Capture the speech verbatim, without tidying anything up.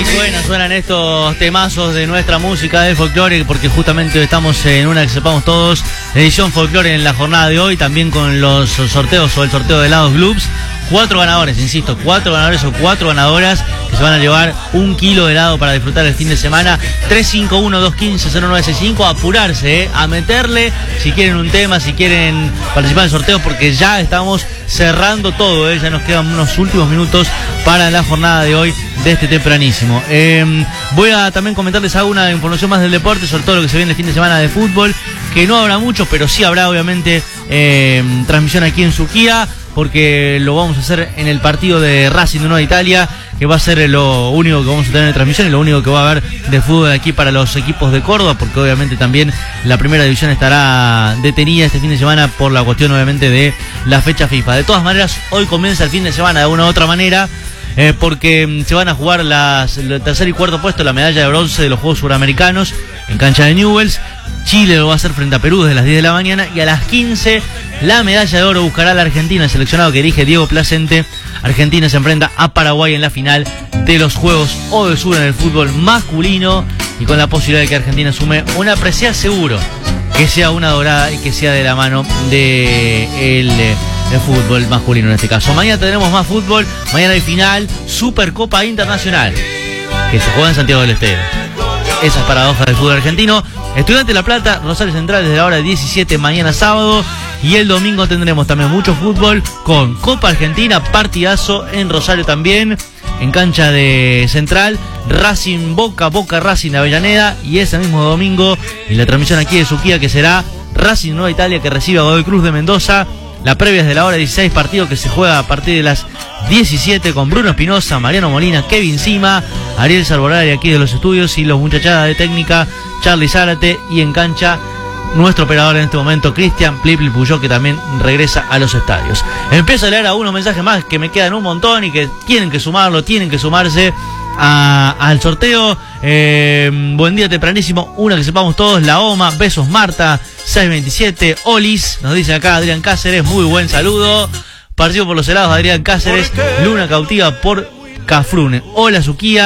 Y suenan, suenan estos temazos de nuestra música de folclore, porque justamente hoy estamos en una que sepamos todos, edición folclore en la jornada de hoy, también con los sorteos o el sorteo de helados Gloops. Cuatro ganadores, insisto, cuatro ganadores o cuatro ganadoras que se van a llevar un kilo de helado para disfrutar el fin de semana. Tres cinco uno, dos uno cinco, cero nueve seis cinco, a apurarse, ¿eh? A meterle si quieren un tema, si quieren participar en el sorteo, porque ya estamos cerrando todo, ¿eh? Ya nos quedan unos últimos minutos para la jornada de hoy de este tempranísimo. Eh, voy a también comentarles alguna información más del deporte, sobre todo lo que se viene el fin de semana de fútbol, que no habrá mucho, pero sí habrá obviamente eh, transmisión aquí en Suquía, porque lo vamos a hacer en el partido de Racing de Nueva Italia, que va a ser lo único que vamos a tener en transmisión y lo único que va a haber de fútbol aquí para los equipos de Córdoba, porque obviamente también la primera división estará detenida este fin de semana por la cuestión obviamente de la fecha FIFA. De todas maneras, hoy comienza el fin de semana de una u otra manera, eh, porque se van a jugar las, el tercer y cuarto puesto, la medalla de bronce de los Juegos Suramericanos en cancha de Newell's. Chile lo va a hacer frente a Perú desde las diez de la mañana, y a las quince la medalla de oro buscará a la Argentina, el seleccionado que dirige Diego Placente. Argentina se enfrenta a Paraguay en la final de los Juegos O del Sur en el fútbol masculino, y con la posibilidad de que Argentina sume una presea seguro, que sea una dorada y que sea de la mano de el, el fútbol masculino en este caso. Mañana tendremos más fútbol, mañana hay final Supercopa Internacional que se juega en Santiago del Estero. Esas paradojas del fútbol argentino. Estudiantes de La Plata, Rosario Central desde la hora diecisiete mañana sábado, y el domingo tendremos también mucho fútbol con Copa Argentina, partidazo en Rosario también, en cancha de Central, Racing Boca, Boca Racing de Avellaneda, y ese mismo domingo en la transmisión aquí de Suquía, que será Racing Nueva Italia que recibe a Godoy Cruz de Mendoza. La previa es de la hora dieciséis, partido que se juega a partir de las diecisiete con Bruno Espinosa, Mariano Molina, Kevin Sima, Ariel Salvorari aquí de los estudios y los muchachadas de técnica, Charlie Zárate, y en cancha nuestro operador en este momento, Cristian Plipli Puyó, que también regresa a los estadios. Empiezo a leer algunos mensajes más que me quedan un montón y que tienen que sumarlo, tienen que sumarse a, al sorteo. Eh, buen día tempranísimo, una que sepamos todos, la OMA, besos Marta, seis veintisiete, Olis, nos dice acá Adrián Cáceres, muy buen saludo. Partido por los helados, Adrián Cáceres, Luna Cautiva por Cafrune. Hola Suquía.